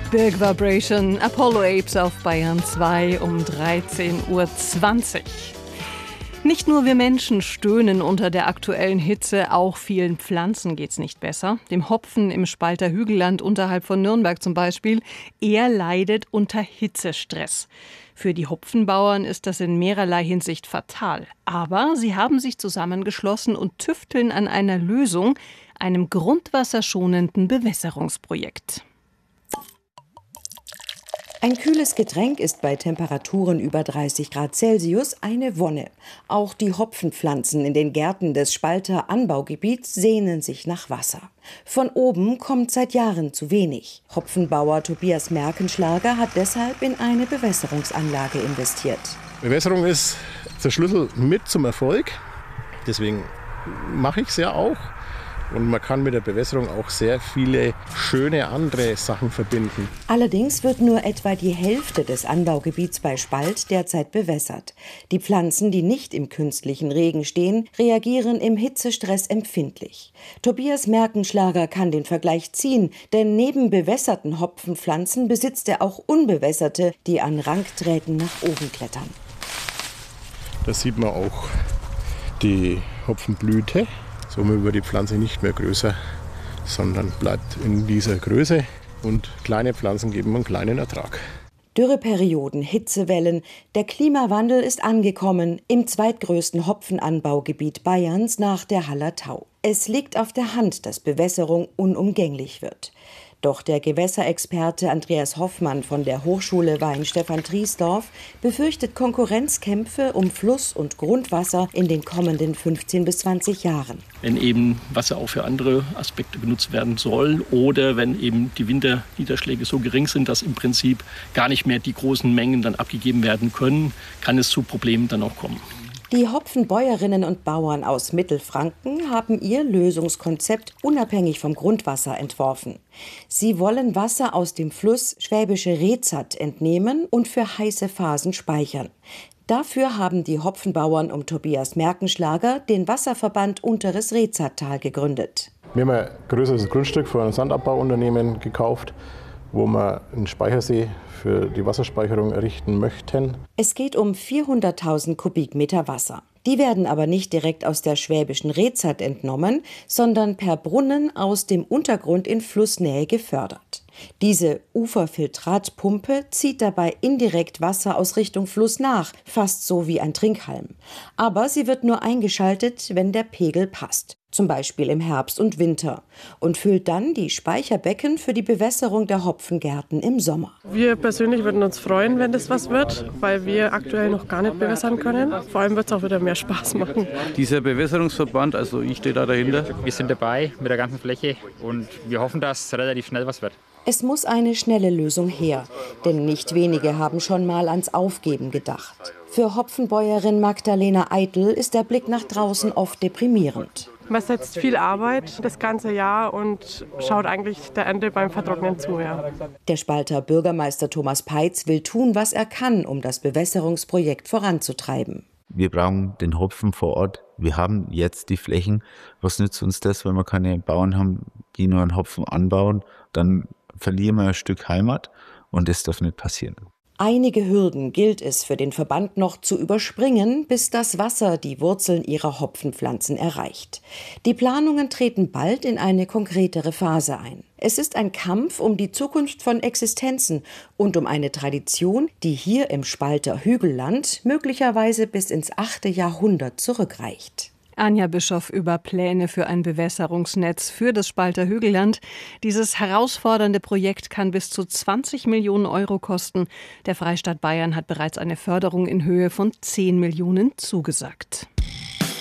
Big Vibration, Apollo Apes auf Bayern 2 um 13:20 Uhr. Nicht nur wir Menschen stöhnen unter der aktuellen Hitze, auch vielen Pflanzen geht's nicht besser. Dem Hopfen im Spalter Hügelland unterhalb von Nürnberg zum Beispiel, er leidet unter Hitzestress. Für die Hopfenbauern ist das in mehrerlei Hinsicht fatal. Aber sie haben sich zusammengeschlossen und tüfteln an einer Lösung, einem grundwasserschonenden Bewässerungsprojekt. Ein kühles Getränk ist bei Temperaturen über 30 Grad Celsius eine Wonne. Auch die Hopfenpflanzen in den Gärten des Spalter Anbaugebiets sehnen sich nach Wasser. Von oben kommt seit Jahren zu wenig. Hopfenbauer Tobias Merkenschlager hat deshalb in eine Bewässerungsanlage investiert. Bewässerung ist der Schlüssel mit zum Erfolg. Deswegen mache ich es ja auch. Und man kann mit der Bewässerung auch sehr viele schöne andere Sachen verbinden. Allerdings wird nur etwa die Hälfte des Anbaugebiets bei Spalt derzeit bewässert. Die Pflanzen, die nicht im künstlichen Regen stehen, reagieren im Hitzestress empfindlich. Tobias Merkenschlager kann den Vergleich ziehen, denn neben bewässerten Hopfenpflanzen besitzt er auch unbewässerte, die an Rankdrähten nach oben klettern. Da sieht man auch die Hopfenblüte. Somit wird die Pflanze nicht mehr größer, sondern bleibt in dieser Größe. Und kleine Pflanzen geben einen kleinen Ertrag. Dürreperioden, Hitzewellen, der Klimawandel ist angekommen im zweitgrößten Hopfenanbaugebiet Bayerns nach der Hallertau. Es liegt auf der Hand, dass Bewässerung unumgänglich wird. Doch der Gewässerexperte Andreas Hoffmann von der Hochschule Weinstefan-Triesdorf befürchtet Konkurrenzkämpfe um Fluss- und Grundwasser in den kommenden 15 bis 20 Jahren. Wenn eben Wasser auch für andere Aspekte genutzt werden soll oder wenn eben die Winterniederschläge so gering sind, dass im Prinzip gar nicht mehr die großen Mengen dann abgegeben werden können, kann es zu Problemen dann auch kommen. Die Hopfenbäuerinnen und Bauern aus Mittelfranken haben ihr Lösungskonzept unabhängig vom Grundwasser entworfen. Sie wollen Wasser aus dem Fluss Schwäbische Rezat entnehmen und für heiße Phasen speichern. Dafür haben die Hopfenbauern um Tobias Merkenschlager den Wasserverband Unteres Rezattal gegründet. Wir haben ein größeres Grundstück für ein Sandabbauunternehmen gekauft, wo wir einen Speichersee für die Wasserspeicherung errichten möchten. Es geht um 400.000 Kubikmeter Wasser. Die werden aber nicht direkt aus der Schwäbischen Rezat entnommen, sondern per Brunnen aus dem Untergrund in Flussnähe gefördert. Diese Uferfiltratpumpe zieht dabei indirekt Wasser aus Richtung Fluss nach, fast so wie ein Trinkhalm. Aber sie wird nur eingeschaltet, wenn der Pegel passt. Zum Beispiel im Herbst und Winter, und füllt dann die Speicherbecken für die Bewässerung der Hopfengärten im Sommer. Wir persönlich würden uns freuen, wenn das was wird, weil wir aktuell noch gar nicht bewässern können. Vor allem wird es auch wieder mehr Spaß machen. Dieser Bewässerungsverband, also ich stehe da dahinter. Wir sind dabei mit der ganzen Fläche und wir hoffen, dass relativ schnell was wird. Es muss eine schnelle Lösung her, denn nicht wenige haben schon mal ans Aufgeben gedacht. Für Hopfenbäuerin Magdalena Eitel ist der Blick nach draußen oft deprimierend. Man setzt viel Arbeit das ganze Jahr und schaut eigentlich der Ernte beim Vertrocknen zu. Ja. Der Spalter Bürgermeister Thomas Peitz will tun, was er kann, um das Bewässerungsprojekt voranzutreiben. Wir brauchen den Hopfen vor Ort. Wir haben jetzt die Flächen. Was nützt uns das, wenn wir keine Bauern haben, die nur einen Hopfen anbauen? Dann verlieren wir ein Stück Heimat und das darf nicht passieren. Einige Hürden gilt es für den Verband noch zu überspringen, bis das Wasser die Wurzeln ihrer Hopfenpflanzen erreicht. Die Planungen treten bald in eine konkretere Phase ein. Es ist ein Kampf um die Zukunft von Existenzen und um eine Tradition, die hier im Spalter Hügelland möglicherweise bis ins 8. Jahrhundert zurückreicht. Anja Bischoff über Pläne für ein Bewässerungsnetz für das Spalter Hügelland. Dieses herausfordernde Projekt kann bis zu 20 Millionen Euro kosten. Der Freistaat Bayern hat bereits eine Förderung in Höhe von 10 Millionen zugesagt.